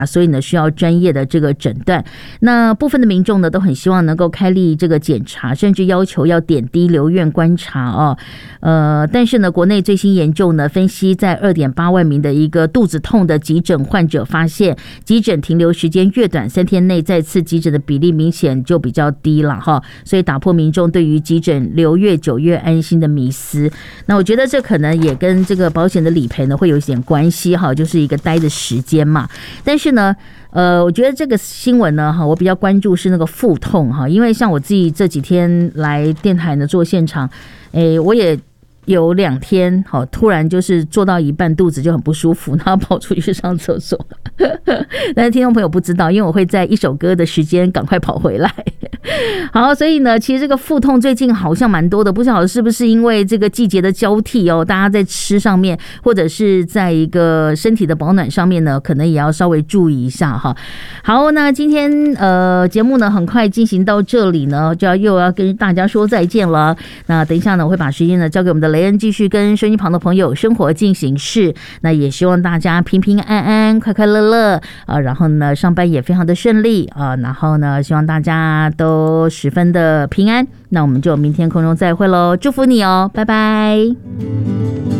所以呢需要专业的这个诊断。那部分的民众呢都很希望能够开立这个检查，甚至要求要点滴留院观察哦。但是呢国内最新研究呢分析，在2.8万名的一个肚子痛的急诊患者发现，急诊停留时间越短，3天内再次急诊的比例明显就比较低了哈。所以打破民众对于急诊留越久越安心的迷思。那我觉得这可能也跟这个保险的理赔呢会有一点关系哈，就是一个待的时间嘛。但是呢我觉得这个新闻呢我比较关注是那个腹痛哈，因为像我自己这几天来电台呢做现场，我也有2天突然就是做到一半肚子就很不舒服，然后跑出去上厕所但是听众朋友不知道，因为我会在一首歌的时间赶快跑回来好，所以呢其实这个腹痛最近好像蛮多的，不晓得是不是因为这个季节的交替大家在吃上面或者是在一个身体的保暖上面呢可能也要稍微注意一下哈。好，那今天节目呢很快进行到这里呢，就又要跟大家说再见了。那等一下呢我会把时间呢交给我们的雷恩，继续跟收音旁的朋友生活进行式。那也希望大家平平安安快快乐乐然后呢上班也非常的顺利然后呢希望大家都十分的平安。那我们就明天空中再会咯，祝福你哦，拜拜。